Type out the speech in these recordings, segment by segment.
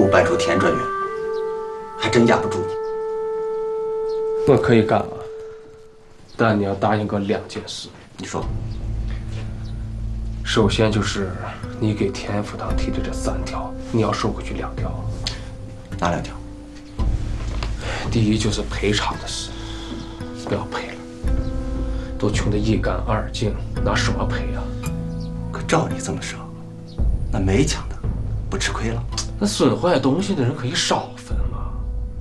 不搬出田专员，还真压不住你。 我可以干啊，但你要答应个2件事。 你说。 首先就是你给田福堂提的这3条，你要收回去2条。 哪2条？ 第一就是赔偿的事，不要赔了，都穷得一干二净，拿什么赔啊？ 可照你这么说，那没抢的不吃亏了？ 那损坏东西的人可以少分嘛。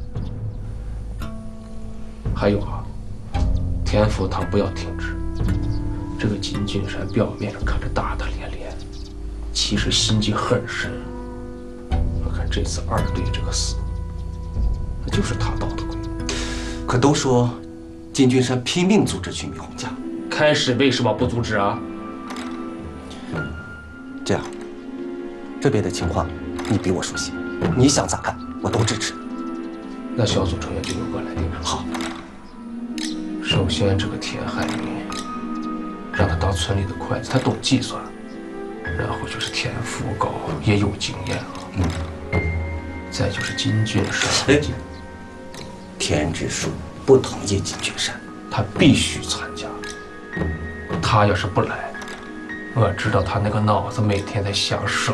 还有啊，田福堂不要停止。这个金俊山表面上看着大大咧咧，其实心机很深。我看这次2队这个事，那就是他捣的鬼。 可都说金俊山拼命阻止军民洪家， 开始为什么不阻止啊？ 这样，这边的情况你比我熟悉，你想咋干我都支持。 那小组成员就由我来定。好。首先，这个田海明，让他当村里的会计，他懂计算。然后就是田福高，也有经验啊。再就是金俊山。 田支书不同意金俊山， 他必须参加。他要是不来，我知道他那个脑子每天在想什么。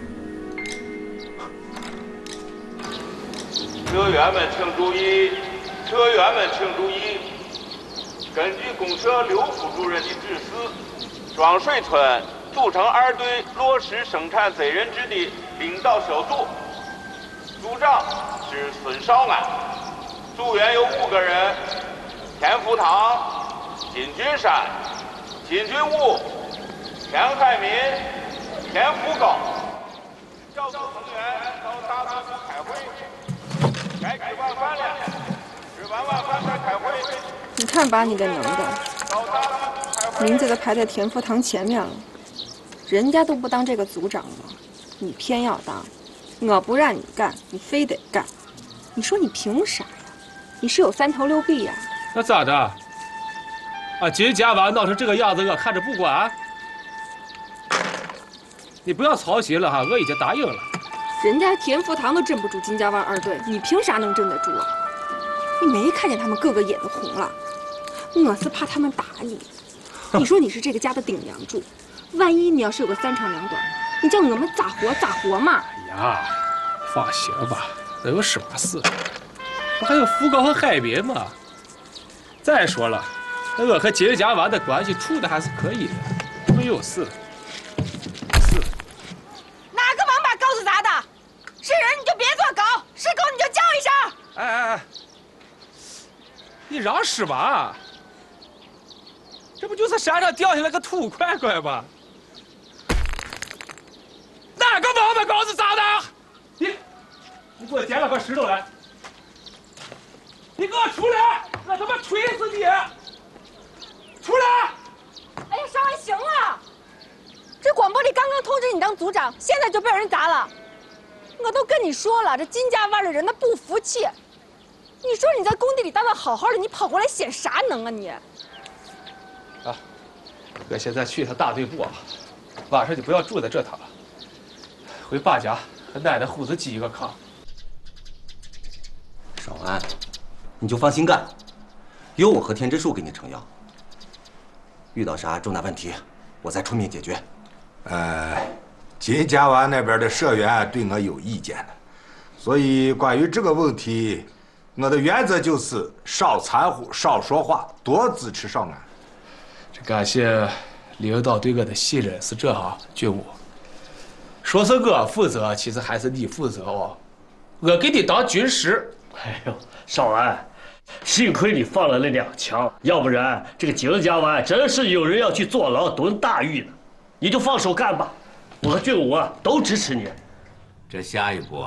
车员们请注意，车员们请注意。根据公社刘副主任的指示，庄水村组成2队落实生产责任制的领导小组，组长是孙少安，组员有5个人：田福堂、金俊山、金俊武、田海民、田福高。小组成员到大队部开会，该举办饭了，吃完晚饭再开会。 你看把你给能的，名字都排在田福堂前面了，人家都不当这个组长了，你偏要当。我不让你干，你非得干。你说你凭啥呀？你是有3头6臂呀？ 那咋的？啊，金家湾闹成这个样子，我看着不管。你不要操心了哈，我已经答应了。 人家田福堂都镇不住金家湾2队，你凭啥能镇得住啊？你没看见他们个个眼都红了？我是怕他们打你。你说你是这个家的顶梁柱，万一你要是有个3长2短，你叫我们咋活嘛？ 哎呀，放心吧，那有什么事？不还有福高和海民嘛。再说了，我和金家湾的关系处的还是可以的，没有事。 哪个王八羔子砸的？是人你就别做狗，是狗你就叫一声。 哎，你让使吧。这不就是山上掉下来个土块块吗？哪个王八羔子砸的？你给我捡2块石头来！你给我出来！我他妈锤死你！出来！ 哎呀，少安行了，这广播里刚刚通知你当组长，现在就被人砸了。我都跟你说了，这金家湾的人他不服气。你说你在工地里当得好好的，你跑过来显啥能啊你？ 啊，我现在去一趟大队部啊，晚上就不要住在这趟了，回爸家和奶奶胡子挤一个炕。 少安，你就放心干，有我和田支书给你撑腰。遇到啥重大问题，我再出面解决。 金家湾那边的社员对我有意见的，所以关于这个问题，我的原则就是少掺和、少说话，多支持少安。 这感谢领导对我的信任，是这哈，军务。说是我负责，其实还是你负责哦。我给你当军师。 哎呦，少安，幸亏你放了那2枪，要不然这个金家湾真是有人要去坐牢蹲大狱呢。你就放手干吧，我和军武啊都支持你。 这下一步